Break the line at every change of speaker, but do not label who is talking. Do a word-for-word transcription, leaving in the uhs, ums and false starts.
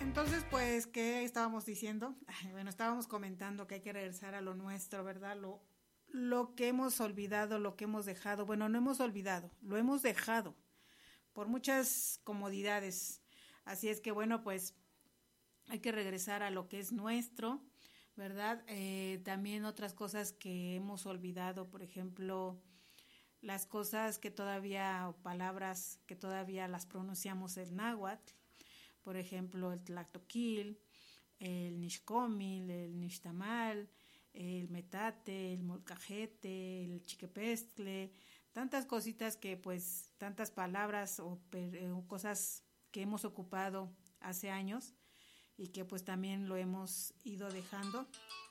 Entonces, pues, ¿qué estábamos diciendo? Ay, bueno, estábamos comentando que hay que regresar a lo nuestro, ¿verdad? Lo, lo que hemos olvidado, lo que hemos dejado. Bueno, no hemos olvidado, lo hemos dejado por muchas comodidades. Así es que, bueno, pues hay que regresar a lo que es nuestro, ¿verdad? Eh, también otras cosas que hemos olvidado, por ejemplo, las cosas que todavía, o palabras que todavía las pronunciamos en náhuatl, por ejemplo, el tlactoquil, el nixcomil, el nixtamal, el metate, el molcajete, el chiquepestle, tantas cositas que pues, tantas palabras o, per, o cosas que hemos ocupado hace años y que pues también lo hemos ido dejando.